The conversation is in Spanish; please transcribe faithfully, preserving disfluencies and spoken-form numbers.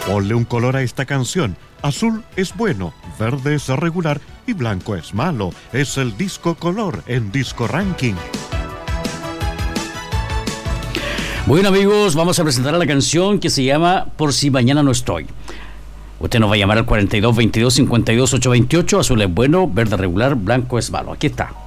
Ponle un color a esta canción. Azul es bueno, verde es regular y blanco es malo. Es el disco color en Disco Ranking. Bueno, amigos, vamos a presentar la canción que se llama Por si mañana no estoy. Usted nos va a llamar al cuarenta y dos, veintidós, cincuenta y dos, ochocientos veintiocho. Azul es bueno, verde regular, blanco es malo. Aquí está.